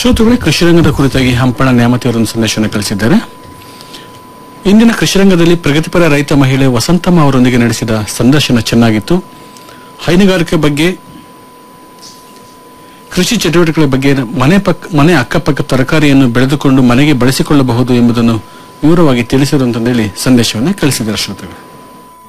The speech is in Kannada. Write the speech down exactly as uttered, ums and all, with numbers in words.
ಶ್ರೋತೃಗಳೇ, ಕೃಷಿ ರಂಗದ ಕುರಿತಾಗಿ ಹಂಪಣ ನ್ಯಾಮತಿ ಅವರೊಂದು ಸಂದೇಶವನ್ನು ಕಳಿಸಿದ್ದಾರೆ. ಇಂದಿನ ಕೃಷಿ ರಂಗದಲ್ಲಿ ಪ್ರಗತಿಪರ ರೈತ ಮಹಿಳೆ ವಸಂತಮ್ಮ ಅವರೊಂದಿಗೆ ನಡೆಸಿದ ಸಂದರ್ಶನ ಚೆನ್ನಾಗಿತ್ತು. ಹೈನುಗಾರಿಕೆ ಬಗ್ಗೆ, ಕೃಷಿ ಚಟುವಟಿಕೆಗಳ ಬಗ್ಗೆ, ಮನೆ ಪಕ್ಕ ಮನೆ ಅಕ್ಕಪಕ್ಕ ತರಕಾರಿಯನ್ನು ಬೆಳೆದುಕೊಂಡು ಮನೆಗೆ ಬಳಸಿಕೊಳ್ಳಬಹುದು ಎಂಬುದನ್ನು ವಿವರವಾಗಿ ತಿಳಿಸಿರುವಂತ ಹೇಳಿ ಸಂದೇಶವನ್ನು ಕಳಿಸಿದ್ದಾರೆ ಶ್ರೋತೃಗಳು.